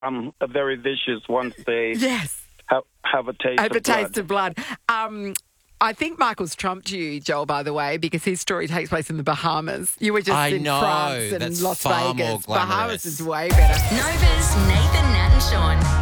very vicious once they Yes. have a taste Have of a taste blood. of blood. I think Michael's trumped you, Joel, by the way, because his story takes place in the Bahamas. You were just I in know, France and that's Las far more Vegas. glamorous. Bahamas is way better. Novas, Nathan, Nat and Sean.